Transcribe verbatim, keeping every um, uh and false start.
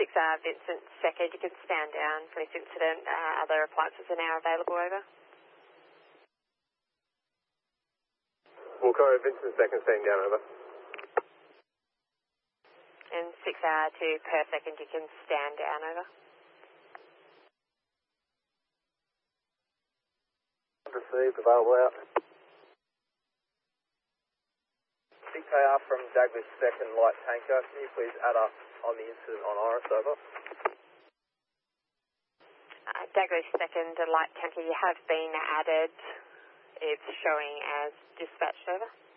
six R Vincent second, you can stand down for this incident. Uh, other appliances are now available, over. Wilco, Vincent second, stand down, over. And six R two per second, you can stand down, over. Received, available out. C K R from Douglas second, light tanker. Can you please add up on the incident on Iris, over? Uh, Douglas second, light tanker, you have been added. It's showing as dispatched, over.